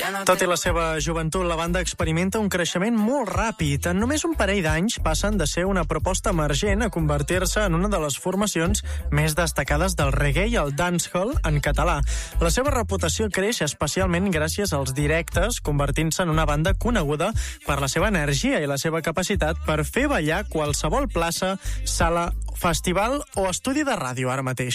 Tot i la seva joventut, la banda experimenta un creixement molt ràpid. En només un parell d'anys passen de ser una proposta emergent a convertir-se en una de les formacions més destacades del reggae i el dancehall en català. La seva reputació creix especialment gràcies als directes, convertint-se en una banda coneguda per la seva energia i la seva capacitat per fer ballar qualsevol plaça, sala, festival o estudi de ràdio ara mateix.